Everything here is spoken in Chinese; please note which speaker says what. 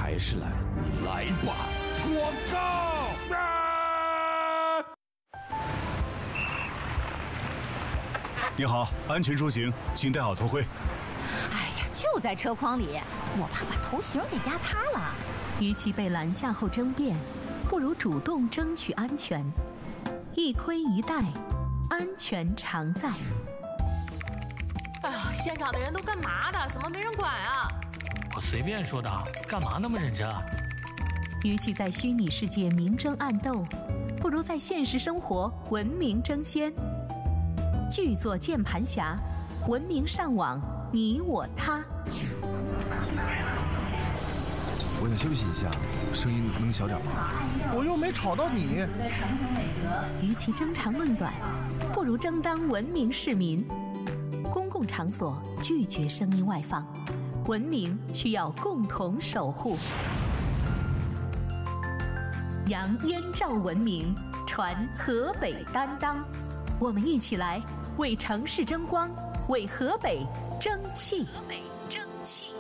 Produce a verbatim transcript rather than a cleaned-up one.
Speaker 1: 还是来，你来吧，广告！啊！
Speaker 2: 你好，安全出行，请戴好头盔。
Speaker 3: 哎呀，就在车筐里，我怕把头型给压塌了。
Speaker 4: 与其被拦下后争辩，不如主动争取安全。一盔一戴，安全常在。
Speaker 5: 哎呀，现场的人都干嘛的？怎么没人管啊？
Speaker 6: 我随便说的，干嘛那么认真啊？
Speaker 4: 与其在虚拟世界明争暗斗，不如在现实生活文明争先。巨作键盘侠，文明上网，你我他。
Speaker 1: 我想休息一下，声音能小点吗？
Speaker 7: 我又没吵到你。
Speaker 4: 与其争长论短，不如争当文明市民。公共场所拒绝声音外放，文明需要共同守护。扬燕赵文明，传河北担当。我们一起来为城市争光，为河北争气。河北争气。